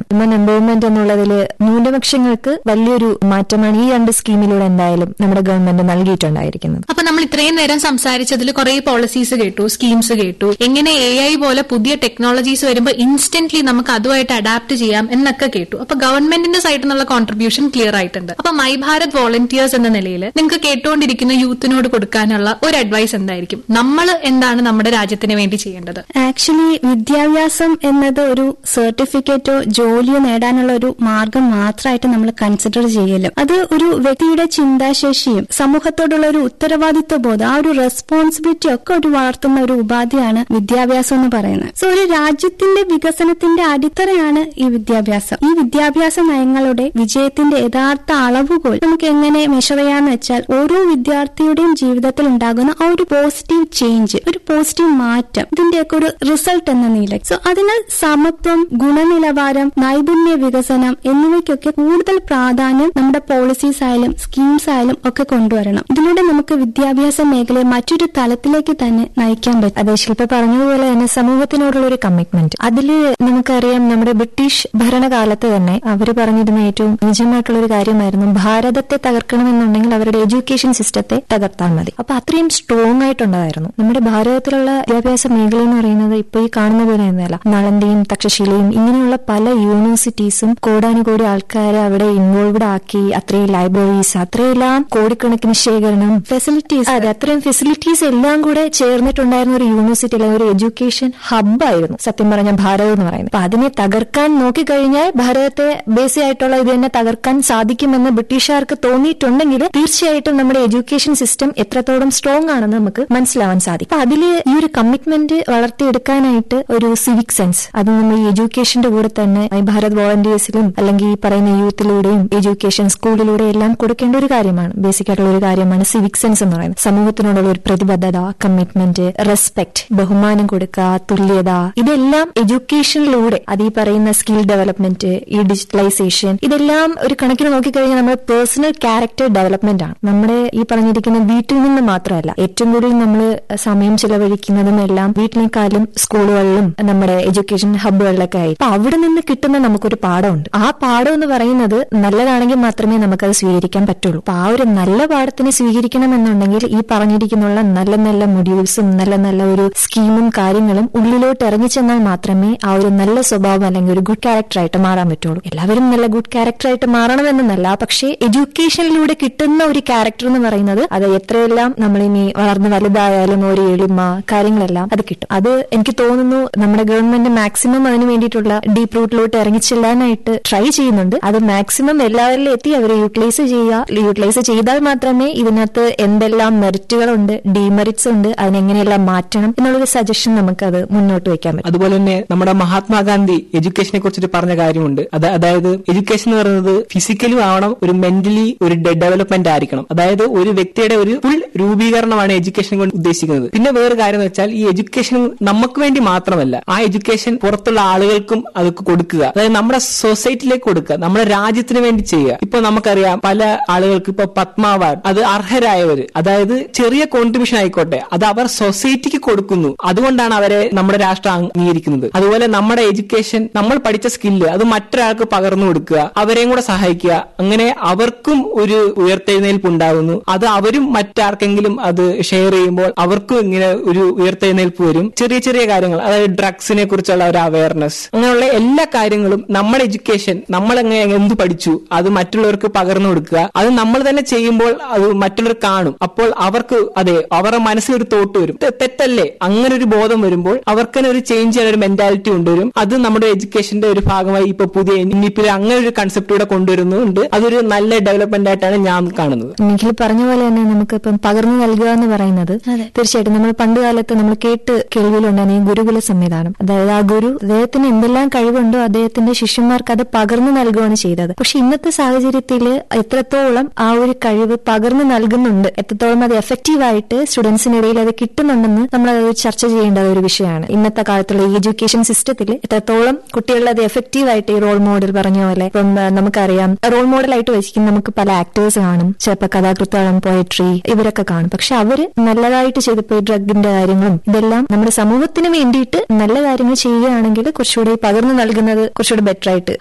Women empowerment എന്നുള്ളതിൽ ന്യൂനപക്ഷങ്ങൾക്ക് വലിയൊരു മാറ്റമാണ് ഈ 2 സ്കീമിലൂടെ എന്തായാലും നമ്മുടെ ഗവൺമെന്റ് നൽകിയിട്ടുണ്ടായിരിക്കുന്നത്. അപ്പൊ നമ്മൾ ഇത്രയും നേരം സംസാരിച്ചതിൽ കുറെ പോളിസീസ് കേട്ടു, സ്കീംസ് കേട്ടു, എങ്ങനെ AI പോലെ പുതിയ ടെക്നോളജീസ് വരുമ്പോൾ ഇൻസ്റ്റന്റ്ലി നമുക്ക് അതുമായിട്ട് അഡാപ്റ്റ് ചെയ്യാം എന്നൊക്കെ കേട്ടു. അപ്പൊ ഗവൺമെന്റിന്റെ സൈഡിൽ നിന്നുള്ള കോൺട്രിബ്യൂഷൻ ക്ലിയർ ആയിട്ടുണ്ട്. അപ്പൊ മൈ ഭാരത് വോളണ്ടിയേഴ്സ് എന്ന നിലയിൽ നിങ്ങൾക്ക് കേട്ടുകൊണ്ടിരിക്കുന്ന യൂത്തിനോട് കൊടുക്കാനുള്ള ഒരു അഡ്വൈസ് എന്തായിരിക്കും? നമ്മൾ എന്താണ് നമ്മുടെ രാജ്യത്തിന് വേണ്ടി ചെയ്യേണ്ടത്? ആക്ച്വലി വിദ്യാഭ്യാസം എന്നത് ഒരു സർട്ടിഫിക്കറ്റോ ജോലിയോ നേടാനുള്ള ഒരു മാർഗം മാത്രമായിട്ട് നമ്മൾ കൺസിഡർ ചെയ്യലും. അത് ഒരു വ്യക്തിയുടെ ചിന്താശേഷിയും സമൂഹത്തോടുള്ള ഒരു ഉത്തരവാദിത്വ ബോധം, ആ ഒരു റെസ്പോൺസിബിലിറ്റി ഒക്കെ ഒരു വളർത്തുന്ന ഒരു ഉപാധിയാണ് വിദ്യാഭ്യാസം എന്ന് പറയുന്നത്. സോ ഒരു രാജ്യത്തിന്റെ വികസനത്തിന്റെ അടിത്തറയാണ് ഈ വിദ്യാഭ്യാസം. ഈ വിദ്യാഭ്യാസ നയങ്ങളുടെ വിജയത്തിന്റെ യഥാർത്ഥ അളവുകോൽ നമുക്ക് എങ്ങനെ മെഷർ ചെയ്യാന്ന് വെച്ചാൽ ഓരോ വിദ്യാർത്ഥിയുടെയും ജീവിതത്തിൽ ഉണ്ടാകുന്ന ആ ഒരു പോസിറ്റീവ് ചേഞ്ച്, ഒരു പോസിറ്റീവ് മാറ്റം, ഇതിന്റെയൊക്കെ ഒരു റിസൾട്ട് എന്ന നിലയിൽ. സോ അതിന് സമത്വം, ഗുണനിലവാരം, നൈപുണ്യ വികസനം എന്നിവയ്ക്കൊക്കെ കൂടുതൽ പ്രാധാന്യം നമ്മുടെ പോളിസീസ് ആയാലും സ്കീംസ് ആയാലും ഒക്കെ കൊണ്ടുവരണം. ഇതിലൂടെ നമുക്ക് വിദ്യാഭ്യാസ മേഖലയെ മറ്റൊരു തലത്തിലേക്ക് തന്നെ നയിക്കാൻ പറ്റും. അതെ, ശില്പ പറഞ്ഞതുപോലെ തന്നെ സമൂഹത്തിനോടുള്ള ഒരു കമ്മിറ്റ്മെന്റ്. അതില് നമുക്കറിയാം നമ്മുടെ ബ്രിട്ടീഷ് ഭരണകാലത്ത് തന്നെ അവര് പറഞ്ഞിരുന്ന ഏറ്റവും നിജമായിട്ടുള്ള ഒരു കാര്യമായിരുന്നു ഭാരതത്തെ തകർക്കണമെന്നുണ്ടെങ്കിൽ അവരുടെ എഡ്യൂക്കേഷൻ സിസ്റ്റത്തെ തകർത്താൽ മതി. അപ്പൊ അത്രയും സ്ട്രോങ് ആയിട്ടുണ്ടായിരുന്നു. നമ്മുടെ ഭാരതത്തിലുള്ള വിദ്യാഭ്യാസ മേഖല എന്ന് പറയുന്നത് ഇപ്പൊ ഈ കാണുന്ന പോലെ ഒന്നുമല്ല. നളന്ദയും തക്ഷശിലയും ഇങ്ങനെയുള്ള പല യൂണിവേഴ്സിറ്റീസും കോടാനുകോടി ആൾക്കാരെ അവിടെ ഇൻവോൾവ്ഡ് ആക്കി, അത്രയും ലൈബ്രറീസ്, അത്രയെല്ലാം കോടിക്കണക്കിന് ശേഖരണം, ഫെസിലിറ്റീസ്, അതെ അത്രയും ഫെസിലിറ്റീസ് എല്ലാം കൂടെ ചേർന്നിട്ടുണ്ടായിരുന്ന ഒരു യൂണിവേഴ്സിറ്റി അല്ലെങ്കിൽ ഒരു എഡ്യൂക്കേഷൻ ഹബ്ബായിരുന്നു സത്യം പറഞ്ഞ ഭാരതം എന്ന് പറയുന്നത്. അപ്പൊ അതിനെ തകർക്കാൻ നോക്കിക്കഴിഞ്ഞാൽ ഭാരതത്തെ ബേസിക് ആയിട്ടുള്ള ഇത് തന്നെ തകർക്കാൻ സാധിക്കുമെന്ന് ബ്രിട്ടീഷുകാർക്ക് തോന്നിയിട്ടുണ്ടെങ്കിൽ തീർച്ചയായിട്ടും നമ്മുടെ എഡ്യൂക്കേഷൻ സിസ്റ്റം എത്രത്തോളം സ്ട്രോങ് ആണെന്ന് നമുക്ക് മനസ്സിലാവാൻ സാധിക്കും. അപ്പൊ അതിൽ ഈ ഒരു കമ്മിറ്റ്മെന്റ് വളർത്തിയെടുക്കാനായിട്ട് ഒരു സിവിക് സെൻസ്, അത് നമ്മൾ ഈ എഡ്യൂക്കേഷന്റെ കൂടെ തന്നെ ഭാരത് വോളണ്ടിയേഴ്സിലും അല്ലെങ്കിൽ ഈ പറയുന്ന യൂത്തിലൂടെയും എഡ്യൂക്കേഷൻ സ്കൂളിലൂടെ എല്ലാം കൊടുക്കേണ്ട ഒരു കാര്യമാണ്. ബേസിക് ആയിട്ടുള്ള ഒരു കാര്യമാണ് സിവിക് സെൻസ് എന്ന് പറയുന്നത്. സമൂഹത്തിനോടുള്ള ഒരു പ്രതിബദ്ധത, കമ്മിറ്റ്മെന്റ്, റെസ്പെക്ട്, ബഹുമാനം കൊടുക്കുക, തുല്യത, ഇതെല്ലാം എഡ്യൂക്കേഷനിലൂടെ, അത് ഈ പറയുന്ന സ്കിൽ ഡെവലപ്മെന്റ്, ഈ ഡിജിറ്റലൈസേഷൻ, ഇതെല്ലാം ഒരു കണക്കിന് നോക്കിക്കഴിഞ്ഞാൽ നമ്മുടെ പേഴ്സണൽ ക്യാരക്ടർ ഡെവലപ്മെന്റ് ആണ്. നമ്മുടെ ഈ പറഞ്ഞിരിക്കുന്ന വീട്ടിൽ നിന്ന് മാത്രമല്ല, ഏറ്റവും കൂടുതൽ നമ്മൾ സമയം ചിലവഴിക്കുന്നതും എല്ലാം വീട്ടിനേക്കാളും സ്കൂളുകളിലും നമ്മുടെ എഡ്യൂക്കേഷൻ ഹബ്ബുകളിലൊക്കെ ആയി. അപ്പൊ അവിടെ നിന്ന് കിട്ടുന്ന നമുക്കൊരു പാഠമുണ്ട്. ആ പാഠം എന്ന് പറയുന്നത് നല്ലതാണെങ്കിൽ മാത്രമേ നമുക്കത് സ്വീകരിക്കാൻ പറ്റുള്ളൂ. അപ്പൊ ആ ഒരു നല്ല പാഠത്തിനെ സ്വീകരിക്കണമെന്നുണ്ടെങ്കിൽ ഈ പറഞ്ഞിരിക്കുന്ന നല്ല നല്ല മൊഡ്യൂൾസും നല്ല നല്ല ഒരു സ്കീമും കാര്യങ്ങളും ഉള്ളിലോട്ട് ഇറങ്ങിച്ചെന്നാൽ മാത്രമേ ആ ഒരു നല്ല സ്വഭാവം അല്ലെങ്കിൽ ഒരു ഗുഡ് ക്യാരക്ടറായിട്ട് മാറാൻ പറ്റുള്ളൂ. എല്ലാവരും നല്ല ഗുഡ് ക്യാരക്ടറായിട്ട് മാറണമെന്നല്ല, പക്ഷേ എഡ്യൂക്കേഷനിലൂടെ കിട്ടുന്ന ഒരു ക്യാരക്ടർ എന്ന് പറയുന്നത് അത് എത്രയെല്ലാം നമ്മളിനി വളർന്ന് വലുതായാലും ഒരു എളിമ കാര്യങ്ങളെല്ലാം അത് കിട്ടും. അത് എനിക്ക് തോന്നുന്നു നമ്മുടെ ഗവൺമെന്റ് മാക്സിമം അതിന് വേണ്ടിയിട്ടുള്ള ഡീപ് റൂട്ടിലോട്ട് ഇറങ്ങിച്ചെല്ലാനായിട്ട് ട്രൈ ചെയ്യുന്നുണ്ട്. അത് മാക്സിമം എല്ലാവരിലും എത്തി അവരെ യൂട്ടിലൈസ് ചെയ്താൽ മാത്രമേ ഇതിനകത്ത് എന്തെല്ലാം മെറിറ്റുകളുണ്ട്, ഡിമെറിറ്റ്സ് ഉണ്ട്, അതിനെങ്ങനെയെല്ലാം മാറ്റണം എന്നുള്ളൊരു സജഷൻ നമുക്കത് മുന്നോട്ട് വെക്കാൻ പറ്റും. അതുപോലെ തന്നെ നമ്മുടെ മഹാത്മാഗാന്ധി എഡ്യൂക്കേഷനെ കുറിച്ചിട്ട് പറഞ്ഞ കാര്യമുണ്ട്. അതായത് എഡ്യൂക്കേഷൻ എന്ന് പറയുന്നത് ഫിസിക്കലും ആവണം, ഒരു മെന്റലി ഒരു ഡെവലപ്മെന്റ് ആയിരിക്കണം. അതായത് ഒരു വ്യക്തിയുടെ ഒരു ഫുൾ രൂപീകരണമാണ് എഡ്യൂക്കേഷൻ കൊണ്ട് ഉദ്ദേശിക്കുന്നത്. പിന്നെ വേറെ കാര്യം എന്ന് വെച്ചാൽ ഈ എഡ്യൂക്കേഷൻ നമുക്ക് വേണ്ടി മാത്രമല്ല, ആ എഡ്യൂക്കേഷൻ പുറത്തുള്ള ആളുകൾക്കും അതൊക്കെ കൊടുക്കുക. അതായത് നമ്മുടെ സൊസൈറ്റിയിലേക്ക് കൊടുക്കുക, നമ്മുടെ രാജ്യത്തിന് വേണ്ടി ചെയ്യുക. ഇപ്പൊ നമുക്കറിയാം പല ആളുകൾക്ക് ഇപ്പൊ പത്മ അവാർഡ്, അത് അർഹരായവര്, അതായത് ചെറിയ കോൺട്രിബ്യൂഷൻ ആയിക്കോട്ടെ, അത് അവർ സൊസൈറ്റിക്ക് കൊടുക്കുന്നു. അതുകൊണ്ടാണ് അവരെ നമ്മുടെ രാഷ്ട്രം അംഗീകരിക്കുന്നത്. അതുപോലെ നമ്മുടെ എഡ്യൂക്കേഷൻ, നമ്മൾ പഠിച്ച സ്കില്ല് അത് മറ്റൊരാൾക്ക് പകർന്നു കൊടുക്കുക, അവരെയും കൂടെ സഹായിക്കുക. അങ്ങനെ അവർക്കും ഒരു ഉയർത്തെഴുന്നേൽപ്പ് ഉണ്ടാകുന്നു. അത് അവരും മറ്റാർക്കെങ്കിലും അത് ഷെയർ ചെയ്യുമ്പോൾ അവർക്കും ഇങ്ങനെ ഒരു ഉയർത്തെഴുന്നേൽപ്പ് വരും. ചെറിയ ചെറിയ കാര്യങ്ങൾ, അതായത് ഡ്രഗ്സിനെ കുറിച്ചുള്ള ഒരു അവയർനെസ്, അങ്ങനെയുള്ള എല്ലാ കാര്യങ്ങളും നമ്മുടെ എഡ്യൂക്കേഷൻ, നമ്മൾ എന്ത് പഠിച്ചു അത് മറ്റുള്ളവർക്ക് പകർന്നു കൊടുക്കുക. അത് നമ്മൾ തന്നെ ചെയ്യുമ്പോൾ അത് മറ്റുള്ളവർ കാണും. അപ്പോൾ അവർക്ക് അവരുടെ മനസ്സിൽ ഒരു തോട്ട് വരും, തെറ്റല്ലേ, അങ്ങനെ ഒരു ബോധം വരുമ്പോൾ അവർക്ക് തന്നെ ഒരു ചേഞ്ച് ചെയ്യാൻ ഒരു മെന്റാലിറ്റി കൊണ്ടുവരും. അത് നമ്മുടെ എഡ്യൂക്കേഷന്റെ ഒരു ഭാഗമായി ഇപ്പൊ പുതിയ NEP അങ്ങനെ ഒരു കൺസെപ്റ്റ് കൂടെ കൊണ്ടുവരുന്നുണ്ട്. അതൊരു നല്ല ഡെവലപ്മെന്റ് ആയിട്ടാണ് ഞാൻ കാണുന്നത്. നിഖിൽ പറഞ്ഞ പോലെ തന്നെ നമുക്കിപ്പം പകർന്നു നൽകുക എന്ന് പറയുന്നത് തീർച്ചയായിട്ടും നമ്മൾ പണ്ടുകാലത്ത് നമ്മൾ കേൾവിയിലുണ്ടായിരുന്ന ഈ ഗുരുകുല സംവിധാനം, അതായത് ആ ഗുരു അദ്ദേഹത്തിന് എന്തെല്ലാം കഴിവുണ്ടോ അദ്ദേഹത്തിന്റെ ശിഷ്യന്മാർക്ക് അത് പകർന്നു നൽകുകയാണ് ചെയ്തത്. പക്ഷെ ഇന്നത്തെ സാഹചര്യത്തിൽ എത്രത്തോളം ആ ഒരു കഴിവ് പകർന്നു നൽകുന്നുണ്ട്, എത്രത്തോളം അത് എഫക്റ്റീവായിട്ട് സ്റ്റുഡൻസിനിടയിൽ അത് കിട്ടുന്നുണ്ടെന്ന് നമ്മൾ അത് ചർച്ച ചെയ്യേണ്ട ഒരു വിഷയമാണ്. ഇന്നത്തെ കാലത്തുള്ള ഈ എഡ്യൂക്കേഷൻ സിസ്റ്റത്തിൽ എത്രത്തോളം കുട്ടികളിൽ അത് എഫക്റ്റീവായിട്ട് ഈ റോൾ മോഡൽ പറഞ്ഞ പോലെ ഇപ്പം നമുക്കറിയാം റോൾ മോഡലായിട്ട് വെച്ചിരിക്കുന്ന നമുക്ക് പല ആക്ടേഴ്സ് കാണും, ചിലപ്പോൾ കഥാകൃത്തുകളും പോയട്രി ഇവരൊക്കെ കാണും. പക്ഷെ അവര് നല്ലതായിട്ട് ചെയ്തപ്പോ ഈ ഡ്രഗിന്റെ കാര്യങ്ങളും ഇതെല്ലാം നമ്മുടെ സമൂഹത്തിന് വേണ്ടിയിട്ട് നല്ല കാര്യങ്ങൾ ചെയ്യുകയാണെങ്കിൽ കുറച്ചുകൂടി പകർന്നു നൽകുന്നത് കുറച്ചുകൂടി ബെറ്റർ ആയിട്ട്